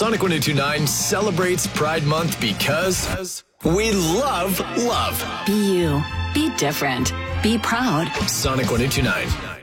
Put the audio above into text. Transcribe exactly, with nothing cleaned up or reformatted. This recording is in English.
Sonic one oh two nine celebrates Pride Month because we love love. Be you. Be different. Be proud. Sonic one oh two nine.